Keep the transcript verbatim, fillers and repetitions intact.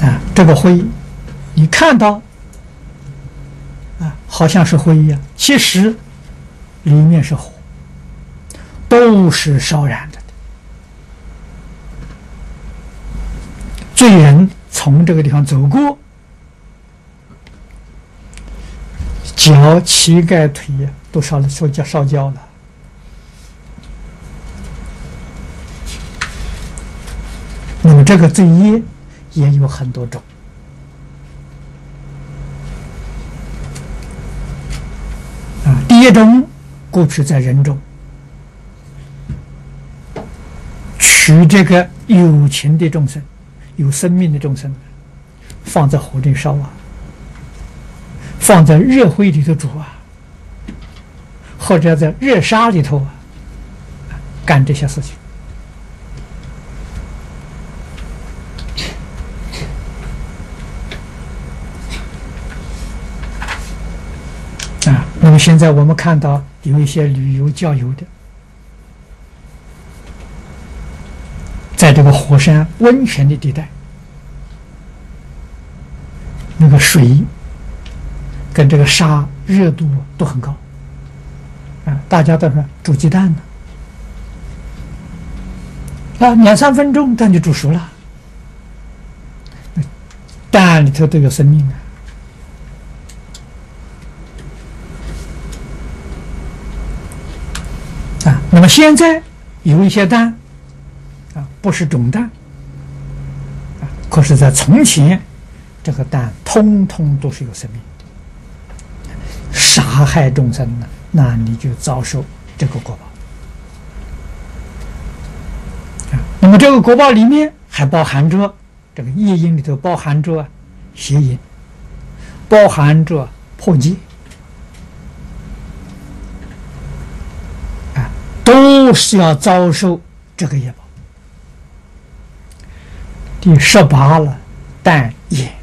啊，这个灰，你看到啊，好像是灰一样，其实里面是火，都是烧燃着的。罪人从这个地方走过，脚、膝盖、腿呀，都烧了，烧焦烧焦了。那么这个罪业也有很多种。啊，第一种，过去在人中取这个有情的众生、有生命的众生，放在火里烧啊，放在热灰里头煮啊，或者在热沙里头啊，干这些事情。啊，那么现在我们看到有一些旅游郊游的，在这个火山温泉的地带，那个水跟这个沙热度都很高，啊，大家都说煮鸡蛋呢，啊，两三分钟蛋就煮熟了，蛋里头都有生命啊。啊，那么现在有一些蛋啊，不是种蛋啊，可是在从前，这个蛋通通都是有生命的，杀害众生呢，那你就遭受这个果报啊。那么这个果报里面还包含着这个业因里头包含着邪因，包含着破戒。都是要遭受这个业报。第十八了，但业。